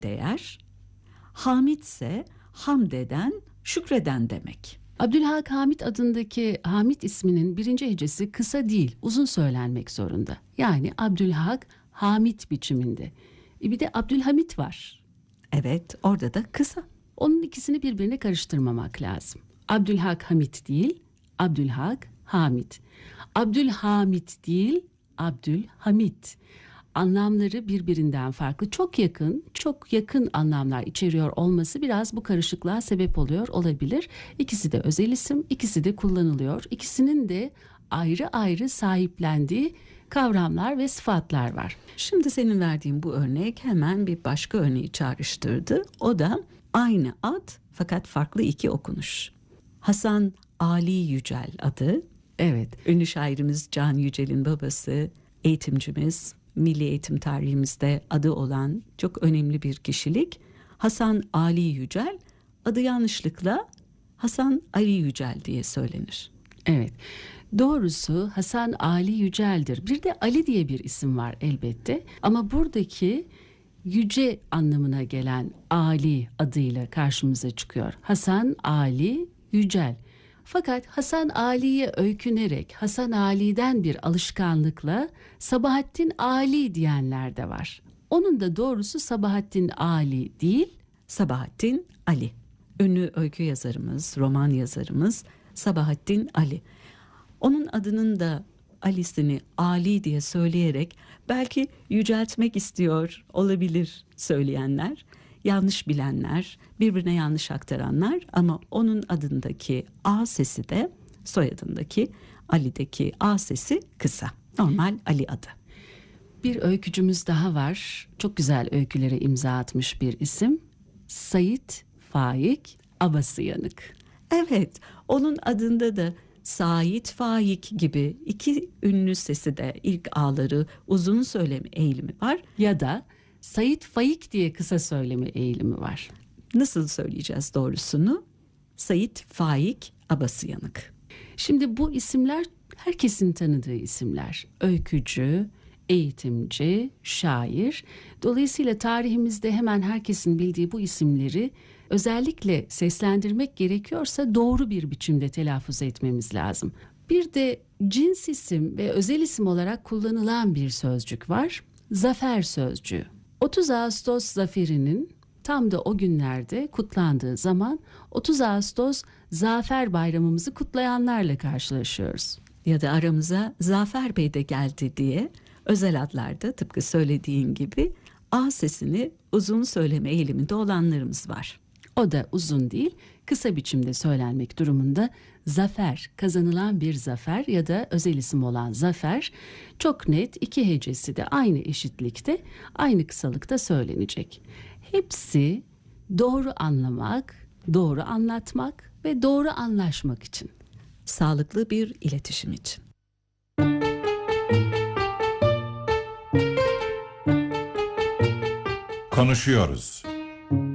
değer, Hamid ise hamd eden, şükreden demek. Abdülhak Hamid adındaki Hamid isminin birinci hecesi kısa değil, uzun söylenmek zorunda. Yani Abdülhak Hamid biçiminde. Bir de Abdülhamit var. Evet, orada da kısa. Onun ikisini birbirine karıştırmamak lazım. Abdülhak Hamid değil, Abdülhak Hamid. Abdülhamid değil, Abdülhamid. Anlamları birbirinden farklı. Çok yakın anlamlar içeriyor olması biraz bu karışıklığa sebep oluyor olabilir. İkisi de özel isim, ikisi de kullanılıyor. İkisinin de ayrı ayrı sahiplendiği kavramlar ve sıfatlar var. Şimdi senin verdiğin bu örnek hemen bir başka örneği çağrıştırdı. O da aynı ad fakat farklı iki okunuş. Hasan Ali Yücel adı. Evet. Ünlü şairimiz Can Yücel'in babası, eğitimcimiz, milli eğitim tarihimizde adı olan çok önemli bir kişilik. Hasan Ali Yücel, adı yanlışlıkla Hasan Ali Yücel diye söylenir. Evet. Doğrusu Hasan Ali Yücel'dir. Bir de Ali diye bir isim var elbette. Ama buradaki yüce anlamına gelen Ali adıyla karşımıza çıkıyor. Hasan Ali Yücel. Fakat Hasan Ali'ye öykünerek Hasan Ali'den bir alışkanlıkla Sabahattin Ali diyenler de var. Onun da doğrusu Sabahattin Ali değil, Sabahattin Ali. Ünlü öykü yazarımız, roman yazarımız Sabahattin Ali. Onun adının da Ali'sini Ali diye söyleyerek belki yüceltmek istiyor olabilir söyleyenler, yanlış bilenler, birbirine yanlış aktaranlar ama onun adındaki A sesi de soyadındaki Ali'deki A sesi kısa. Normal Ali adı. Bir öykücümüz daha var. Çok güzel öykülere imza atmış bir isim. Sait Faik Abasıyanık. Evet, onun adında da Sait Faik gibi iki ünlü sesi de ilk A'ları uzun söyleme eğilimi var. Ya da Sait Faik diye kısa söyleme eğilimi var. Nasıl söyleyeceğiz doğrusunu? Sait Faik Abasıyanık. Şimdi bu isimler herkesin tanıdığı isimler. Öykücü, eğitimci, şair. Dolayısıyla tarihimizde hemen herkesin bildiği bu isimleri özellikle seslendirmek gerekiyorsa doğru bir biçimde telaffuz etmemiz lazım. Bir de cins isim ve özel isim olarak kullanılan bir sözcük var. Zafer sözcüğü. 30 Ağustos zaferinin tam da o günlerde kutlandığı zaman 30 Ağustos Zafer Bayramımızı kutlayanlarla karşılaşıyoruz. Ya da aramıza Zafer Bey de geldi diye özel adlarda tıpkı söylediğin gibi A sesini uzun söyleme eğiliminde olanlarımız var. O da uzun değil, kısa biçimde söylenmek durumunda. Zafer, kazanılan bir zafer ya da özel isim olan zafer, çok net iki hecesi de aynı eşitlikte, aynı kısalıkta söylenecek. Hepsi doğru anlamak, doğru anlatmak ve doğru anlaşmak için. Sağlıklı bir iletişim için. Konuşuyoruz.